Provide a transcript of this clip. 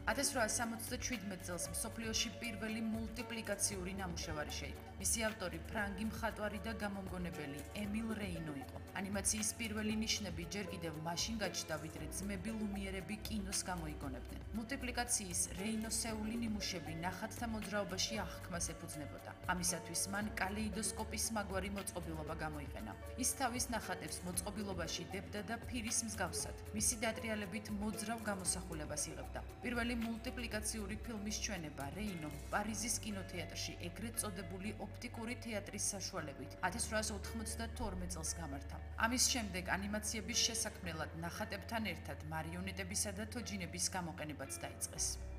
1877 წელს მსოფლიოში პირველი მულტიპლიკაციური ნამუშევარი შეიქმნა. მისი ავტორი ფრანგი მხატვარი და გამომგონებელი ემილ რეინო იყო. ანიმაციის პირველი ნიშნები ჯერ კიდევ მაშინ გაჩნდა, ვიდრე ძმები ლუმიერები კინოს გამოიგონებდნენ. მულტიპლიკაციის რეინოსეული ნიმუშები ნახატთა მოძრაობაში აღქმას ეფუძნებოდა. ამისათვის მან კალეიდოსკოპის მაგვარი მოწყობილობა გამოიყენა. ის თავის ნახატებს მოწყობილობაში დებდა და ფირის მსგავსად. მისი დატრიალებით მოძრავ გამოსახულებას იღებდა. პირველი მულტიპლიკაციური ფილმის ჩვენება რეინომ პარიზის კინოთეატრში ეგრეთ წოდებული ოპტიკური თეატრის საშუალებით 1892 წელს გამართა. ამის შემდეგ ანიმაციების შესაქმნელად ნახატებთან ერთად მარიონეტებისა და თოჯინების გამოყენებაც დაიწყეს.